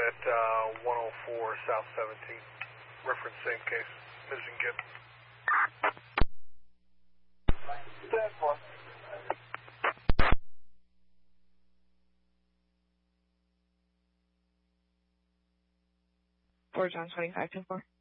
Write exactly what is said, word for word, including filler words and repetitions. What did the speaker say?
at uh, one oh four South seventeen. Reference same case. Missing Kip. ten four. Four John twenty-five ten four.